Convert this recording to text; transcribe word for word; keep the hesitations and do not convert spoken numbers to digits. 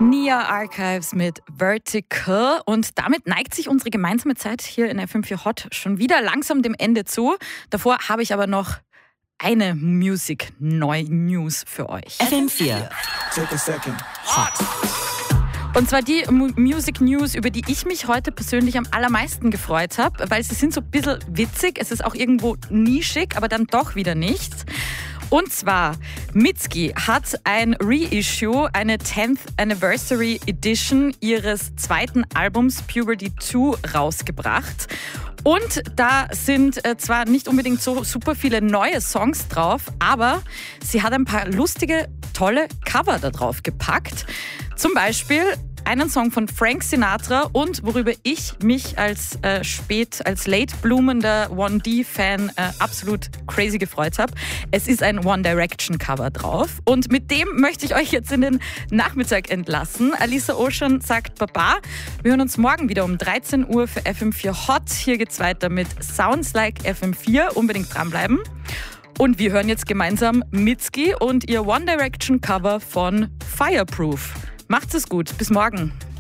Nia Archives mit Vertical, und damit neigt sich unsere gemeinsame Zeit hier in F M vier Hot schon wieder langsam dem Ende zu. Davor habe ich aber noch eine Music-Neu-News für euch. F M vier Hot. Und zwar die M- Music News, über die ich mich heute persönlich am allermeisten gefreut habe, weil sie sind so ein bisschen witzig, es ist auch irgendwo nischig, aber dann doch wieder nicht. Und zwar, Mitski hat ein Reissue, eine tenth Anniversary Edition ihres zweiten Albums Puberty zwei rausgebracht. Und da sind äh, zwar nicht unbedingt so super viele neue Songs drauf, aber sie hat ein paar lustige, tolle Cover da drauf gepackt. Zum Beispiel einen Song von Frank Sinatra und worüber ich mich als äh, spät, als late bloomender one D-Fan äh, absolut crazy gefreut habe. Es ist ein One Direction Cover drauf und mit dem möchte ich euch jetzt in den Nachmittag entlassen. Alisa Ocean sagt Baba. Wir hören uns morgen wieder um dreizehn Uhr für F M vier Hot. Hier geht's weiter mit Sounds Like F M vier. Unbedingt dranbleiben. Und wir hören jetzt gemeinsam Mitski und ihr One Direction Cover von Fireproof. Macht's es gut. Bis morgen.